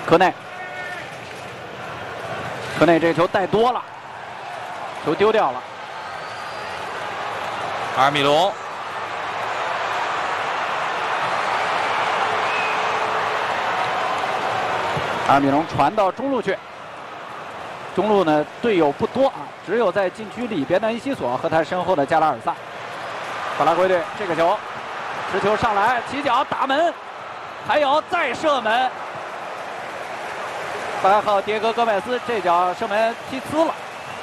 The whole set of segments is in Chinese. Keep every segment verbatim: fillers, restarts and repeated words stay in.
科内，科内这球带多了，球丢掉了。 阿尔米隆， 阿尔米隆传到中路去。中路呢，队友不多啊，只有在禁区里边的恩西索和他身后的加拉尔萨。巴拉圭队这个球，持球上来，起脚打门，还有再射门。八号迭戈·戈麦斯这脚射门踢呲了。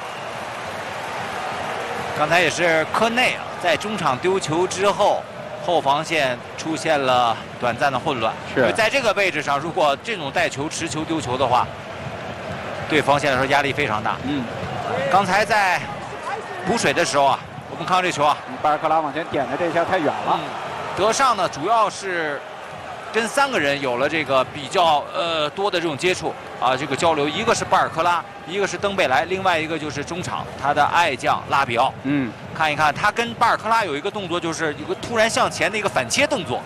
刚才也是科内啊，在中场丢球之后，后防线出现了短暂的混乱。 是， 因为在这个位置上，如果这种带球持球丢球的话，对防线来说压力非常大。 嗯， 刚才在补水的时候啊，我们看到这球啊， 巴尔克拉往前点的这一下太远了。 嗯、德尚呢，主要是跟三个人有了这个比较呃多的这种接触啊，这个交流。一个是巴尔克拉，一个是登贝莱，另外一个就是中场他的爱将拉比奥。 嗯， 看一看他跟巴尔克拉有一个动作，就是有个突然向前的一个反切动作。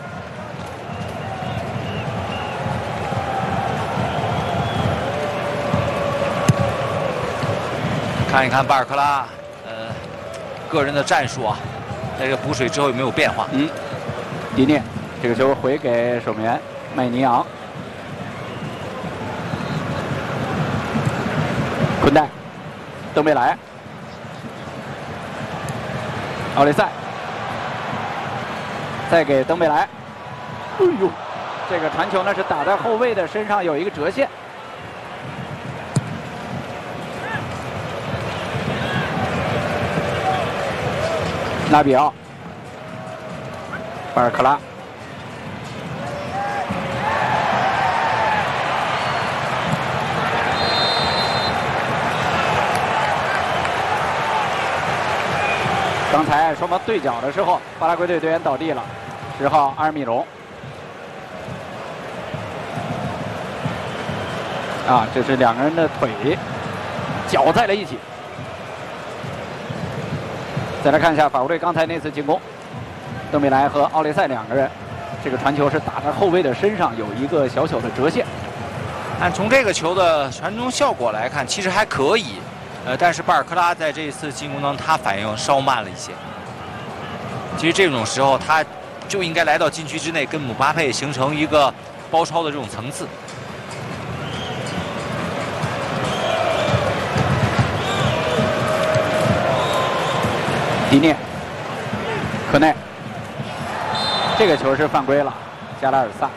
看一看巴尔克拉，呃，个人的战术啊，在这个补水之后有没有变化？ 嗯，迪涅这个球回给守门员麦尼昂，昆代，登贝莱，奥雷塞，再给登贝莱。哎呦，这个传球呢是打在后卫的身上，有一个折线。拉比奥，巴尔克拉，刚才双方对角的时候，巴拉圭队队员倒地了，十号阿尔米隆。啊，这是两个人的腿搅在了一起。再来看一下法国队刚才那次进攻，登贝莱和奥雷塞两个人，这个传球是打在后卫的身上，有一个小小的折线。 按从这个球的传中效果来看，其实还可以，呃，但是巴尔克拉在这一次进攻当中，他反应稍慢了一些。其实这种时候，他就应该来到禁区之内，跟姆巴佩形成一个包抄的这种层次。 迪涅，科内，这个球是犯规了，加拉尔萨。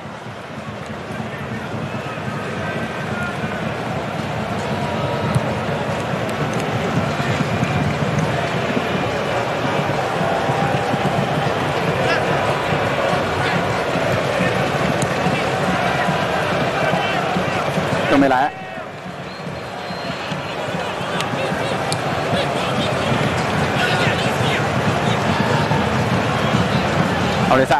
登贝莱。奥雷塞，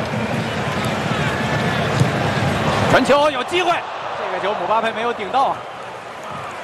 传球有机会，这个球姆巴佩没有顶到啊。